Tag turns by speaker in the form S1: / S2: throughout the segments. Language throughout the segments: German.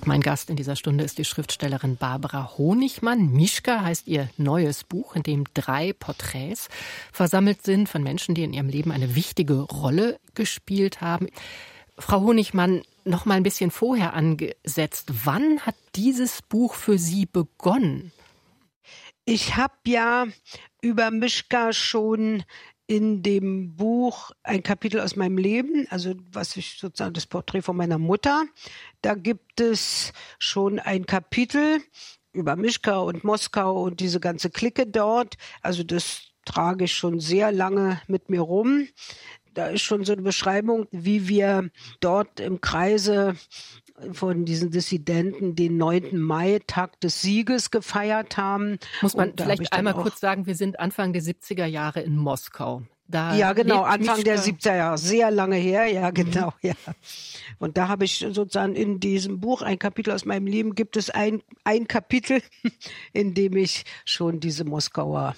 S1: Mein Gast in dieser Stunde ist die Schriftstellerin Barbara Honigmann. Mischka heißt ihr neues Buch, in dem 3 Porträts versammelt sind von Menschen, die in ihrem Leben eine wichtige Rolle gespielt haben. Frau Honigmann, noch mal ein bisschen vorher angesetzt. Wann hat dieses Buch für Sie begonnen?
S2: Ich habe ja über Mischka schon in dem Buch ein Kapitel aus meinem Leben, also was ich sozusagen das Porträt von meiner Mutter, da gibt es schon ein Kapitel über Mischka und Moskau und diese ganze Clique dort. Also das trage ich schon sehr lange mit mir rum. Da ist schon so eine Beschreibung, wie wir dort im Kreise von diesen Dissidenten den 9. Mai, Tag des Sieges, gefeiert haben.
S1: Muss man vielleicht einmal kurz sagen, wir sind Anfang der 70er Jahre in Moskau.
S2: Ja, genau, Anfang der 70er Jahre, sehr lange her, ja, genau, ja. Und da habe ich sozusagen in diesem Buch, ein Kapitel aus meinem Leben, gibt es ein Kapitel, in dem ich schon diese Moskauer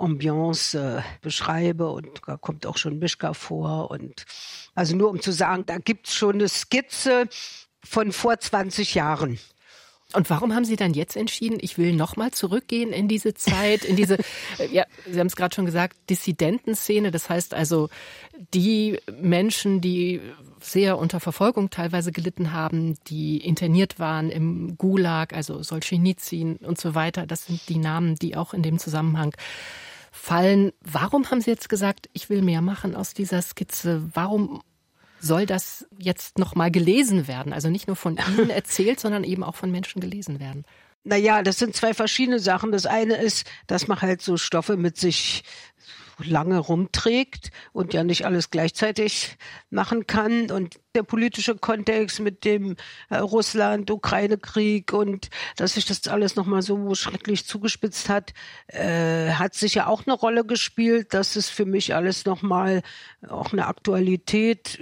S2: Ambiance beschreibe, und da kommt auch schon Mischka vor, und also nur um zu sagen, da gibt es schon eine Skizze von vor 20 Jahren.
S1: Und warum haben Sie dann jetzt entschieden, ich will nochmal zurückgehen in diese Zeit, in diese, ja, Sie haben es gerade schon gesagt, Dissidentenszene, das heißt also die Menschen, die sehr unter Verfolgung teilweise gelitten haben, die interniert waren im Gulag, also Solschenizyn und so weiter, das sind die Namen, die auch in dem Zusammenhang fallen. Warum haben Sie jetzt gesagt, ich will mehr machen aus dieser Skizze? Warum soll das jetzt noch mal gelesen werden? Also nicht nur von Ihnen erzählt, sondern eben auch von Menschen gelesen werden.
S2: Naja, das sind 2 verschiedene Sachen. Das eine ist, dass man halt so Stoffe mit sich lange rumträgt und ja nicht alles gleichzeitig machen kann. Und der politische Kontext mit dem Russland-Ukraine-Krieg und dass sich das alles nochmal so schrecklich zugespitzt hat, hat sicher auch eine Rolle gespielt, dass es für mich alles nochmal auch eine Aktualität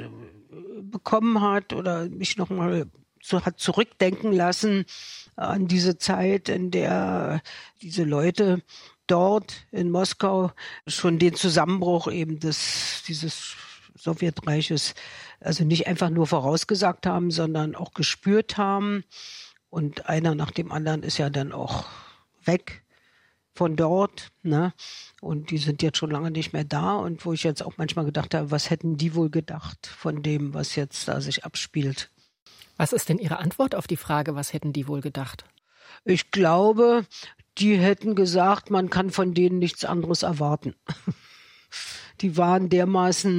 S2: bekommen hat oder mich nochmal hat zurückdenken lassen an diese Zeit, in der diese Leute dort in Moskau schon den Zusammenbruch eben dieses Sowjetreiches also nicht einfach nur vorausgesagt haben, sondern auch gespürt haben. Und einer nach dem anderen ist ja dann auch weg von dort, ne? Und die sind jetzt schon lange nicht mehr da. Und wo ich jetzt auch manchmal gedacht habe, was hätten die wohl gedacht von dem, was jetzt da sich abspielt?
S1: Was ist denn Ihre Antwort auf die Frage, was hätten die wohl gedacht?
S2: Ich glaube, die hätten gesagt, man kann von denen nichts anderes erwarten. Die waren dermaßen